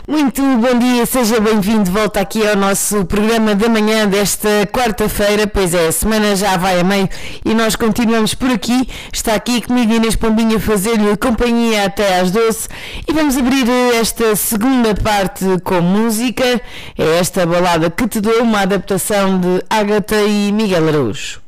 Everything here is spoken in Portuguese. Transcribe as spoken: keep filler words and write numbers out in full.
Muito bom dia, seja bem-vindo de volta aqui ao nosso programa da manhã desta quarta-feira. Pois é, a semana já vai a meio e nós continuamos por aqui. Está aqui comigo Inês Pombinha a fazer-lhe companhia até às doze e vamos abrir esta segunda parte com música. É esta balada que te dou, uma adaptação de Ágata e Miguel Araújo.